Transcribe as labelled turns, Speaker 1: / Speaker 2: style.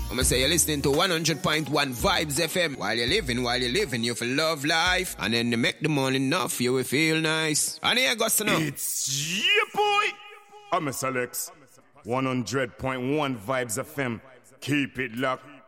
Speaker 1: I'ma say you're listening to 100.1 Vibes FM. While you're living, you feel love life. And then you make the money enough, you will feel nice. And here goes to know.
Speaker 2: It's your boy. I'm Alex. 100.1 Vibes FM. Keep it locked.